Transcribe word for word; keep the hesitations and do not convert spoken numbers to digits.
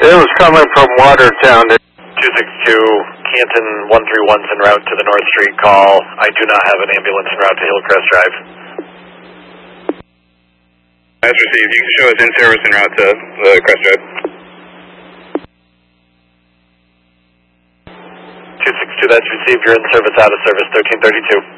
It was coming from Watertown. two six two, Canton one three one's en route to the North Street call. I do not have an ambulance en route to Hillcrest Drive. As received, you can show us in service en route to the Crest Drive. two six two, that's received. You're in service, out of service, thirteen thirty-two.